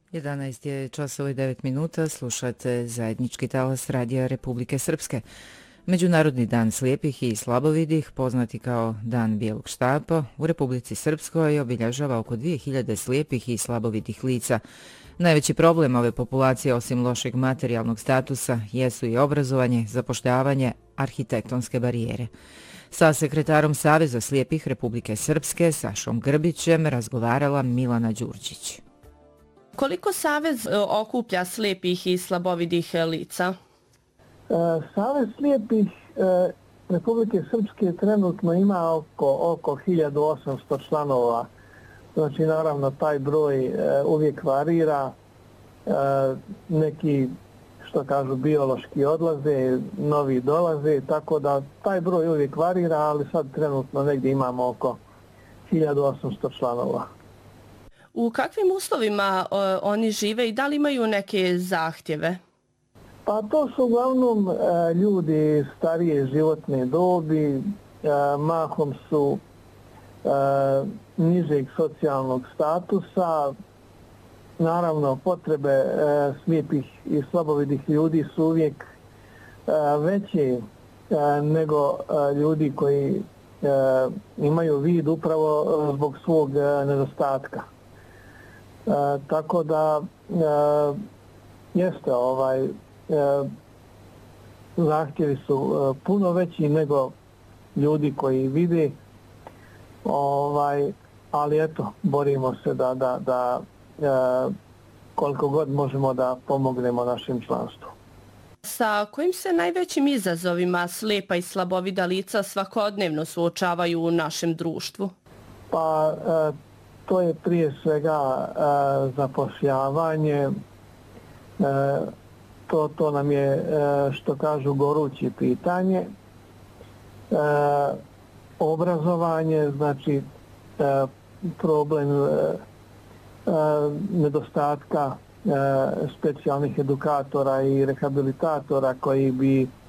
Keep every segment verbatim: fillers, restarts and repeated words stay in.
jedanaest je časova i devet minuta, slušate zajednički talas Radija Republike Srpske. Međunarodni dan slijepih i slabovidih, poznati kao Dan bijelog štapa, u Republici Srpskoj obilježava oko dvije hiljade slijepih i slabovidih lica. Najveći problem ove populacije, osim lošeg materijalnog statusa, jesu i obrazovanje, zapošljavanje, arhitektonske barijere. Sa sekretarom Saveza slijepih Republike Srpske, Sašom Grbićem, razgovarala Milana Đurđić. Koliko Savez okuplja slijepih i slabovidih lica? Savez slijepih Republike Srpske trenutno ima oko, oko hiljadu osamsto članova. Znači, naravno, taj broj uvijek varira. Neki, što kažu, biološki odlaze, novi dolaze, tako da taj broj uvijek varira, ali sad trenutno negdje imamo oko hiljadu osamsto članova. U kakvim uslovima o, oni žive i da li imaju neke zahtjeve? Pa to su uglavnom e, ljudi starije životne dobi, e, mahom su e, nižeg socijalnog statusa. Naravno, potrebe e, slijepih i slabovidih ljudi su uvijek e, veće e, nego e, ljudi koji e, imaju vid upravo zbog svog e, nedostatka. E, tako da e, jeste ovaj e, zahtjevi su e, puno veći nego ljudi koji vide, ovaj, ali eto, borimo se da, da, da e, koliko god možemo da pomognemo našim članstvu. Sa kojim se najvećim izazovima slijepa i slabovida lica svakodnevno suočavaju u našem društvu? Pa e, to je prije svega e, zapošljavanje, e, to, to nam je, e, što kažu, goruće pitanje. E, obrazovanje, znači e, problem e, e, nedostatka e, specijalnih edukatora i rehabilitatora koji bi e,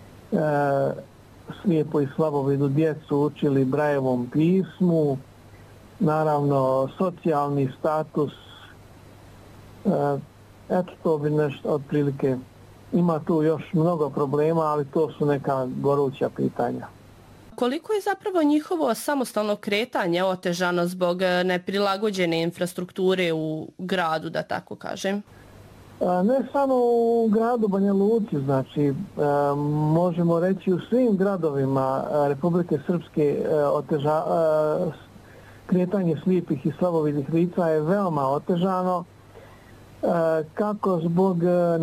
slijepu i slabovidu djecu učili Brajevom pismu, naravno socijalni status. E, eto, to bi nešto otprilike. Ima tu još mnogo problema, ali to su neka goruća pitanja. Koliko je zapravo njihovo samostalno kretanje otežano zbog neprilagođene infrastrukture u gradu, da tako kažem? Ne samo u gradu Banja Luci, znači možemo reći u svim gradovima Republike Srpske oteža, kretanje slijepih i slabovidih lica je veoma otežano, kako zbog